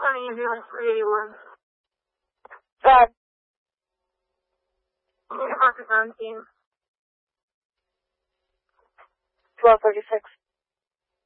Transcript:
Honey, you're doing 381. Sorry. You're on team. 1236.